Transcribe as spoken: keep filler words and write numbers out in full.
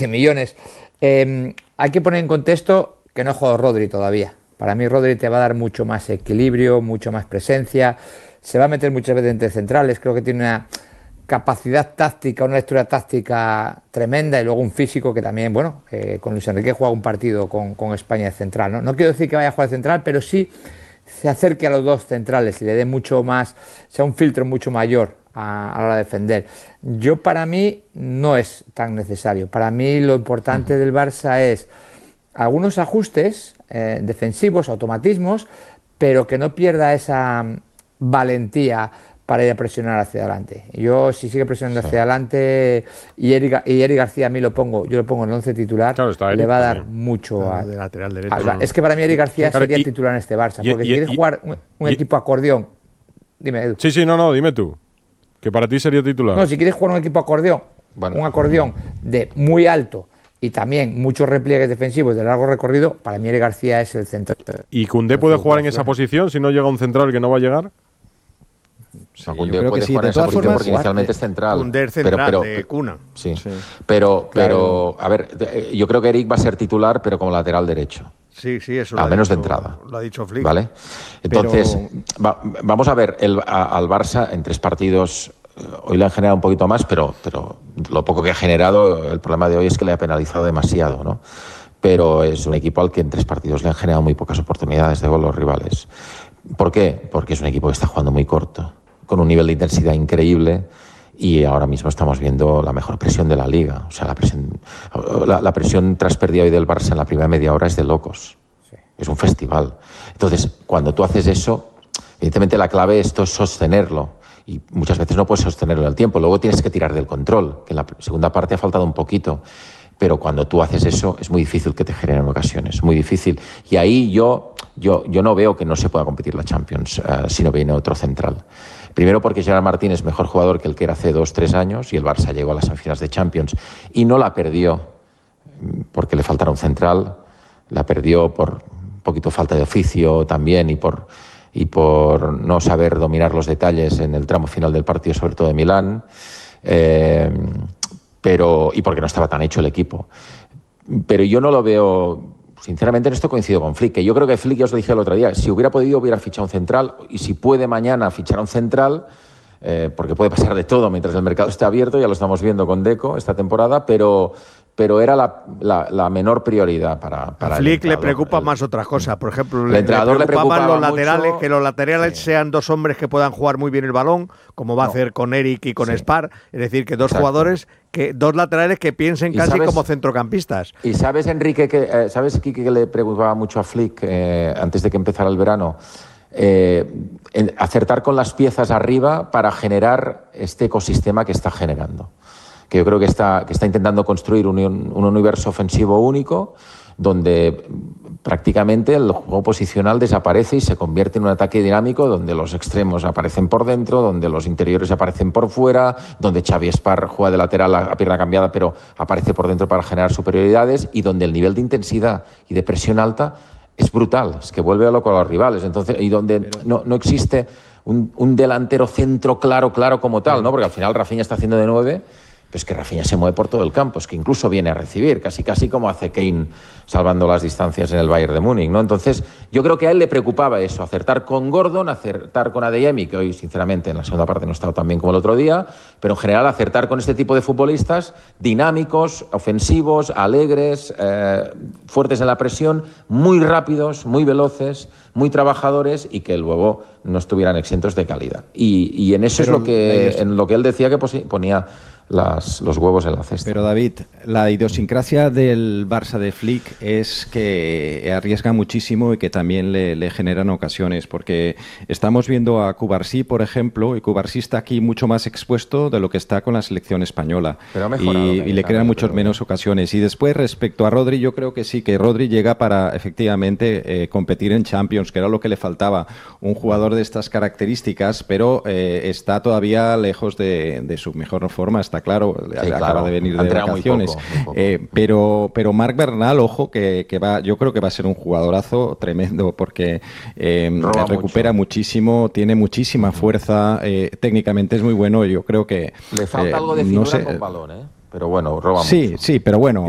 cien millones. Eh, hay que poner en contexto que no ha jugado Rodri todavía. Para mí Rodri te va a dar mucho más equilibrio, mucho más presencia. Se va a meter muchas veces entre centrales. Creo que tiene una capacidad táctica, una lectura táctica tremenda y luego un físico que también, bueno, eh, con Luis Enrique juega un partido con, con España de central, ¿no? No quiero decir que vaya a jugar de central, pero sí se acerque a los dos centrales y le dé mucho más, sea un filtro mucho mayor a, a la hora de defender. Yo, para mí, no es tan necesario. Para mí lo importante del Barça es algunos ajustes eh, defensivos, automatismos, pero que no pierda esa valentía para ir a presionar hacia adelante. Yo, si sigue presionando sí. hacia adelante y Eric, y Eric García a mí lo pongo, yo lo pongo en el once titular, claro, está le va a dar también. mucho claro, a, de lateral derecho. A, es que para mí Eric García sí, claro, sería y, titular en este Barça, porque y, si quieres y, jugar un, un y, equipo acordeón, dime Edu. Sí, sí, no, no, dime tú, que para ti sería titular. No, si quieres jugar un equipo acordeón, bueno. un acordeón de muy alto y también muchos repliegues defensivos de largo recorrido, para mí Eric García es el central. ¿Y Koundé puede jugar en esa posición si no llega un central que no va a llegar? Sí, Koundé puede sí, jugar en esa posición formas, porque inicialmente es central. Koundé es central, pero, pero, de cuna. Sí, sí. Pero, pero, a ver, yo creo que Eric va a ser titular, pero como lateral derecho. Sí, sí, eso al lo menos ha dicho, de entrada. Lo ha dicho Flick. ¿Vale? Entonces, pero... va, vamos a ver el, a, al Barça en tres partidos. Hoy le han generado un poquito más, pero, pero lo poco que ha generado, el problema de hoy es que le ha penalizado demasiado, ¿no? Pero es un equipo al que en tres partidos le han generado muy pocas oportunidades de gol los rivales. ¿Por qué? Porque es un equipo que está jugando muy corto, con un nivel de intensidad increíble, y ahora mismo estamos viendo la mejor presión de la Liga. O sea, la presión, la, la presión tras pérdida hoy del Barça en la primera media hora es de locos. Sí. Es un festival. Entonces, cuando tú haces eso, evidentemente la clave esto es sostenerlo. Y muchas veces no puedes sostenerlo al tiempo. Luego tienes que tirar del control, que en la segunda parte ha faltado un poquito. Pero cuando tú haces eso, es muy difícil que te generen ocasiones. Muy difícil. Y ahí yo, yo, yo no veo que no se pueda competir la Champions uh, si no viene otro central. Primero porque Gerard Martín es mejor jugador que el que era hace dos, tres años y el Barça llegó a las semifinales de Champions y no la perdió porque le faltara un central, la perdió por un poquito falta de oficio también y por, y por no saber dominar los detalles en el tramo final del partido, sobre todo de Milán, eh, pero, y porque no estaba tan hecho el equipo. Pero yo no lo veo... Sinceramente en esto coincido con Flick, que yo creo que Flick, ya os lo dije el otro día, si hubiera podido hubiera fichado un central, y si puede mañana fichar un central, eh, porque puede pasar de todo mientras el mercado esté abierto, ya lo estamos viendo con Deco esta temporada, pero, pero era la, la, la menor prioridad para, para a Flick le preocupa el, más otra cosa, por ejemplo, el le, entrenador le preocupa más los laterales, mucho, que los laterales sí. sean dos hombres que puedan jugar muy bien el balón, como va no. a hacer con Eric y con sí. Spar, es decir, que dos Exacto. jugadores... que dos laterales que piensen casi sabes, como centrocampistas. Y sabes, Enrique, que eh, sabes Quique, que le preocupaba mucho a Flick eh, antes de que empezara el verano, eh, en acertar con las piezas arriba para generar este ecosistema que está generando. Que yo creo que está, que está intentando construir un, un universo ofensivo único, donde prácticamente el juego posicional desaparece y se convierte en un ataque dinámico donde los extremos aparecen por dentro, donde los interiores aparecen por fuera, donde Xavi Espar juega de lateral a pierna cambiada pero aparece por dentro para generar superioridades y donde el nivel de intensidad y de presión alta es brutal, es que vuelve a loco a los rivales. Entonces, y donde no, no existe un, un delantero centro claro, claro como tal, ¿no? Porque al final Rafinha está haciendo de nueve. Pues que Rafinha se mueve por todo el campo, es que incluso viene a recibir, casi casi como hace Kane salvando las distancias en el Bayern de Múnich, ¿no? Entonces, yo creo que a él le preocupaba eso, acertar con Gordon, acertar con Adeyemi, que hoy, sinceramente, en la segunda parte no ha estado tan bien como el otro día, pero en general acertar con este tipo de futbolistas dinámicos, ofensivos, alegres, eh, fuertes en la presión, muy rápidos, muy veloces, muy trabajadores y que luego no estuvieran exentos de calidad. Y, y en eso pero es lo que, en lo que él decía que ponía Las, los huevos en la cesta. Pero David, la idiosincrasia del Barça de Flick es que arriesga muchísimo y que también le, le generan ocasiones, porque estamos viendo a Cubarsí, por ejemplo, y Cubarsí está aquí mucho más expuesto de lo que está con la selección española. Pero ha mejorado, y, y le crean muchas pero... menos ocasiones. Y después, respecto a Rodri, yo creo que sí, que Rodri llega para efectivamente eh, competir en Champions, que era lo que le faltaba. Un jugador de estas características, pero eh, está todavía lejos de, de su mejor forma, está claro, sí, acaba claro. de venir de vacaciones. Muy poco, muy poco. Eh, pero, pero Marc Bernal, ojo, que, que va, yo creo que va a ser un jugadorazo tremendo porque eh, recupera mucho. muchísimo, tiene muchísima fuerza, eh, técnicamente es muy bueno. Yo creo que le falta eh, algo de figura no sé, con balón, ¿eh? Pero bueno, roba sí, mucho. Sí, sí, pero bueno,